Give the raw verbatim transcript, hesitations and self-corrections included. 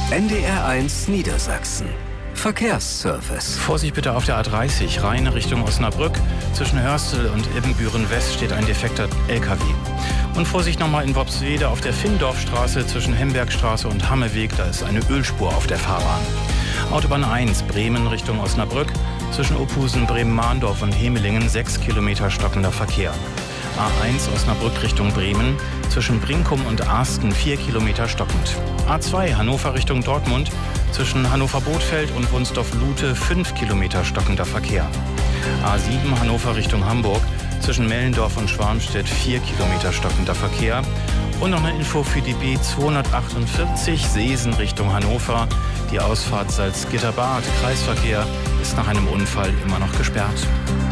N D R eins Niedersachsen. Verkehrsservice. Vorsicht bitte auf der A dreißig, Rhein Richtung Osnabrück. Zwischen Hörstel und Ibbenbüren West steht ein defekter L K W. Und Vorsicht nochmal in Worpswede auf der Finndorfstraße zwischen Hembergstraße und Hammeweg. Da ist eine Ölspur auf der Fahrbahn. Autobahn eins, Bremen Richtung Osnabrück. Zwischen Ophusen, Bremen-Mahndorf und Hemelingen sechs Kilometer stockender Verkehr. A eins Osnabrück Richtung Bremen. Zwischen Brinkum und Arsten vier Kilometer stockend. A zwei Hannover Richtung Dortmund. Zwischen Hannover-Bothfeld und Wunsdorf-Lute fünf Kilometer stockender Verkehr. A sieben Hannover Richtung Hamburg. Zwischen Mellendorf und Schwarmstedt vier Kilometer stockender Verkehr. Und noch eine Info für die B zweihundertachtundvierzig Seesen Richtung Hannover. Die Ausfahrt Salzgitter-Bad, Kreisverkehr, ist nach einem Unfall immer noch gesperrt.